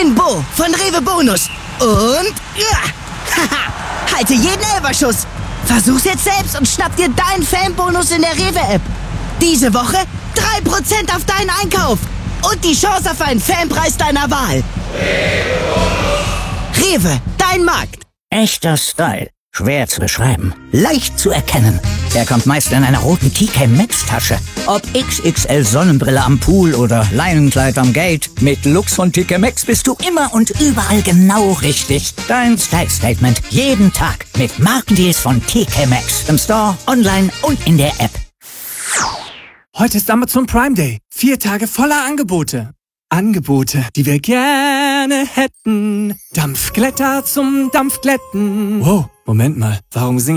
neuen Bo von Rewe Bonus. Und halte jeden Elferschuss. Versuch's jetzt selbst und schnapp dir deinen Fanbonus in der Rewe-App. Diese Woche 3% auf deinen Einkauf. Und die Chance auf einen Fanpreis deiner Wahl. Rewe, dein Markt. Echter Style. Schwer zu beschreiben. Leicht zu erkennen. Er kommt meist in einer roten TK Maxx Tasche. Ob XXL Sonnenbrille am Pool oder Leinenkleid am Gate. Mit Looks von TK Maxx bist du immer und überall genau richtig. Dein Style Statement jeden Tag mit Markendeals von TK Maxx. Im Store, online und in der App. Heute ist Amazon Prime Day. 4 Tage voller Angebote. Angebote, die wir gerne hätten. Dampfglätter zum Dampfglätten. Wow, Moment mal, warum singe